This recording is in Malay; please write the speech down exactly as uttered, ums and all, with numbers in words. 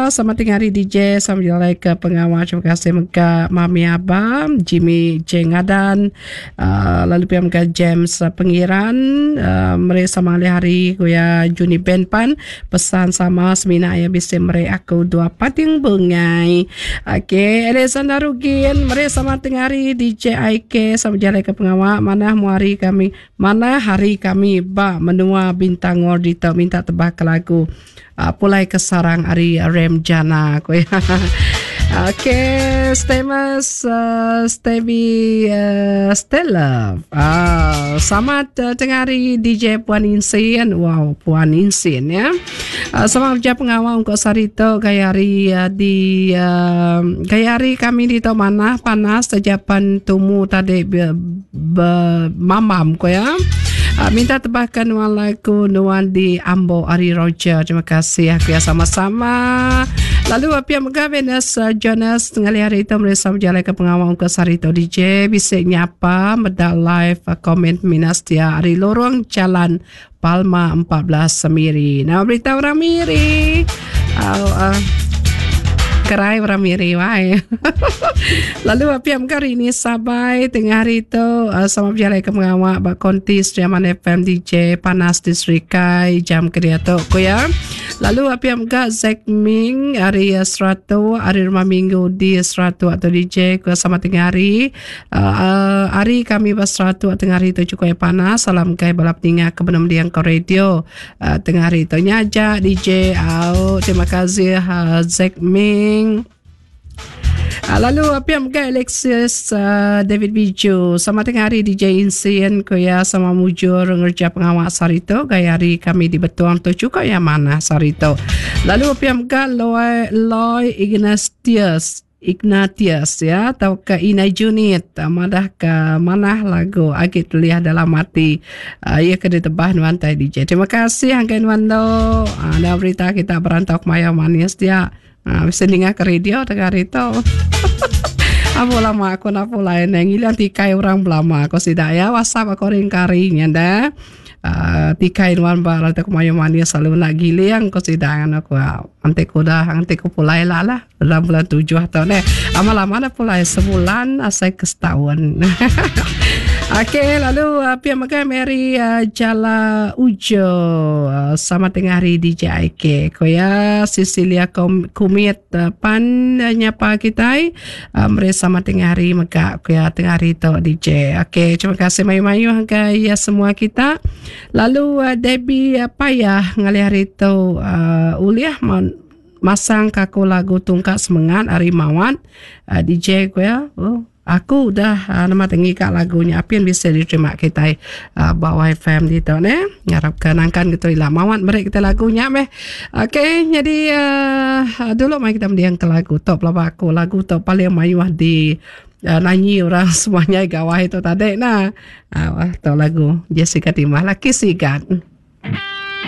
Selamat tengah hari D J. Selamat jalan ke pengawal. Terima kasih Mega Mami Abang, Jimmy Jengadan, uh, lalu pihak Mega James uh, Pengiran, uh, mereka sama hari kuya Juni Benpan, pesan sama semina ayah bisa mereka aku dua pating bengai. Okey, Alexander Rugin, mereka sama tengah hari D J I K. Selamat jalan ke pengawal. Mana hari kami, mana hari kami ba menua bintang ordita minta tebak ke lagu. Uh, pulai ke sarang Ari Rem Jana ko ya. Okay, Stemas uh, Stevi uh, Stella. Ah, selamat uh, tengah hari D J Puan Insin. Wow, Puan Insin ya. Uh, selamat kerja pengawal untuk Sarito gaya hari uh, di uh, gaya hari kami di tau mana panas sejapan tumu tadi be, be, mamam ko ya. Uh, minta tebakan walaku nuan di Ambo Ari Roger. Terima kasih aku ya sama-sama. Lalu apa yang megah Venus uh, Jonas tengah hari itu mereka berjalan ke pengawal ke Sarito D J bisa nyapa medal live uh, komen minas dia Ari Lorong Jalan Palma empat belas Semiri. Nah berita orang Miri. Uh, uh, Kerai orang miri wae. Lalu apa yang kali ini sabai tengah hari itu uh, sama berjalan ke mengawak bak kontis Jaman F M D J panas di Serikai jam kerja tu ko ya. Lalu apa yang gak Zack Ming hari seratus hari rumah minggu di seratus atau D J ko sama tengah hari uh, uh, hari kami bas seratus tengah hari itu cukup panas. Salam kai balap tinggal ke benar diang ke radio uh, tengah hari itu nyaja D J au terima kasih uh, Zack Ming. Uh, lalu apa yang mungkin Alexis uh, David Biju sama tengah hari D J Insian kuya sama mujur ngerja pengawal Sarito gaya hari kami di Betuang tu juga yang mana Sarito. Lalu apa yang mungkin Loy, Loy Ignatius Ignatius ya atau ke Inai Junit madah ke mana lagu agit lihat dalam hati uh, ia kena tebah nuantai D J. Terima kasih hanggain wando uh, ada berita kita berantau ke Maya Manis dia. Ah, bisa dengar ke radio dengar itu. Apa lama aku nak pulai neng ilang tikai orang belama aku sidak ya WhatsApp aku ringkarinya dah. Uh, tikai nuan barat aku mayu mania selalu nak gili yang aku sidak aku antek ku dah antek ku pulai lah lah dalam bulan tujuh atau ne. Lama-lama dah pulai sebulan asai ke setahun. Okey, lalu uh, pihak Mega Mary uh, Jala Ujo uh, sama tengah hari D J I K ko ya Cecilia Kumit uh, pan uh, nyapa kita uh, mereka sama tengah hari Mega ko ya tengah hari tu D J. Okey, terima kasih mayu-mayu hangga ya semua kita. Lalu uh, Debbie uh, Payah ngali hari tu uh, uliah man, masang kaku lagu tungkak semangat Arimawan uh, D J ko ya. Oh. Aku dah uh, nama tinggi kat lagunya apa yang bisa diterima kita uh, bawah F M di tu ne ngarapkan angkan gitu ilah mawat mereka kita lagunya meh. Okey, jadi uh, dulu mai kita mendiang ke lagu top lah aku lagu top paling mayuah di uh, nyanyi orang semuanya gawah itu tadi nah uh, tu lagu Jessica Timah laki sigat.